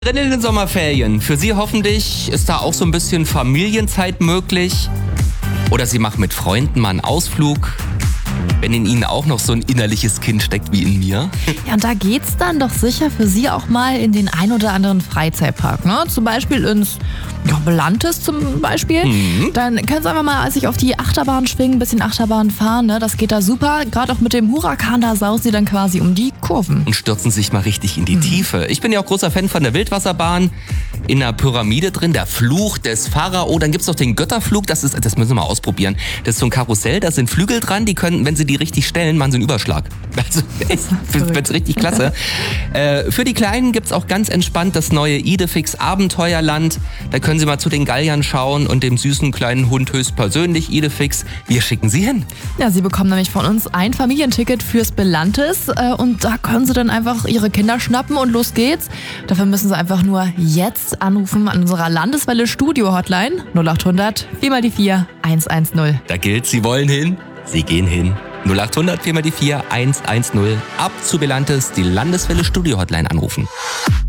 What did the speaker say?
Drin in den Sommerferien. Für Sie hoffentlich ist da auch so ein bisschen Familienzeit möglich. Oder Sie machen mit Freunden mal einen Ausflug. Wenn in Ihnen auch noch so ein innerliches Kind steckt wie in mir. Ja, und da geht's dann doch sicher für Sie auch mal in den ein oder anderen Freizeitpark, ne? Zum Beispiel ins Belantes zum Beispiel. Dann können Sie einfach mal sich auf die Achterbahn schwingen, ein bisschen Achterbahn fahren, ne? Das geht da super. Gerade auch mit dem Huracan, da sausen Sie dann quasi um die Kurven. Und stürzen sich mal richtig in die Tiefe. Ich bin ja auch großer Fan von der Wildwasserbahn. In der Pyramide drin, der Fluch des Pharao. Dann gibt's noch den Götterflug, das müssen wir mal ausprobieren. Das ist so ein Karussell, da sind Flügel dran, die können, wenn Sie die richtig stellen, machen Sie einen Überschlag. Also wird's richtig klasse. Für die Kleinen gibt's auch ganz entspannt das neue Idefix Abenteuerland. Da können Sie mal zu den Galliern schauen und dem süßen kleinen Hund höchstpersönlich. Idefix, wir schicken Sie hin. Ja, Sie bekommen nämlich von uns ein Familienticket fürs Belantes und da können Sie dann einfach Ihre Kinder schnappen und los geht's. Dafür müssen Sie einfach nur jetzt anrufen an unserer Landeswelle Studio Hotline 0800 4 die 4 110. Da gilt, Sie wollen hin, Sie gehen hin. 0800 4 die 4 110. Ab zu Belantes, die Landeswelle Studio Hotline anrufen.